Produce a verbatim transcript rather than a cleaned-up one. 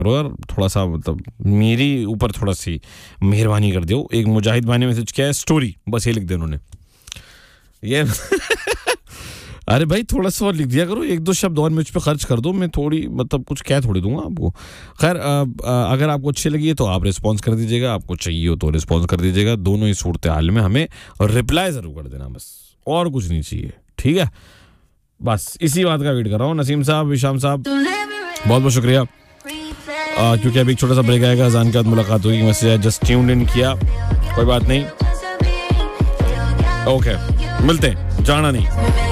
यार, थोड़ा सा मतलब मेरी ऊपर थोड़ा सी मेहरबानी कर दो। एक मुजाहिद भाई ने मैसेज किया है स्टोरी, बस ये लिख दे उन्होंने ये अरे भाई थोड़ा सा और लिख दिया करो, एक दो शब्द और मुझ पे खर्च कर दो, मैं थोड़ी मतलब कुछ कह थोड़ी दूंगा आपको। खैर अगर आपको अच्छी लगी है तो आप रिस्पॉन्स कर दीजिएगा, आपको चाहिए हो तो रिस्पॉन्स कर दीजिएगा। दोनों ही सूरत हाल में हमें रिप्लाई ज़रूर कर देना, बस और कुछ नहीं चाहिए, ठीक है? बस इसी बात का वेट कर रहा हूँ। नसीम साहब, विशाम साहब, बहुत बहुत शुक्रिया। क्योंकि अभी एक छोटा सा ब्रेक आएगा, अज़ान के बाद मुलाकात होगी। मैसेज है जस्ट ट्यून्ड इन किया, कोई बात नहीं, ओके मिलते हैं, जाना नहीं।